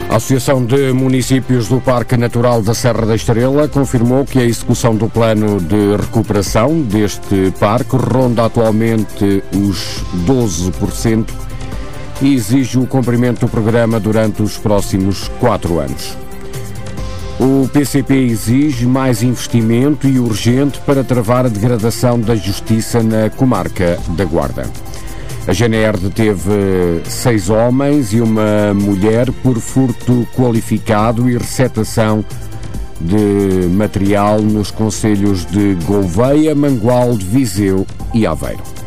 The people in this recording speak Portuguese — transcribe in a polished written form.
A Associação de Municípios do Parque Natural da Serra da Estrela confirmou que a execução do plano de recuperação deste parque ronda atualmente os 12% e exige o cumprimento do programa durante os próximos 4 anos. O PCP exige mais investimento e urgente para travar a degradação da justiça na comarca da Guarda. A GNR deteve 6 homens e uma mulher por furto qualificado e receptação de material nos concelhos de Gouveia, Mangualde, Viseu e Aveiro.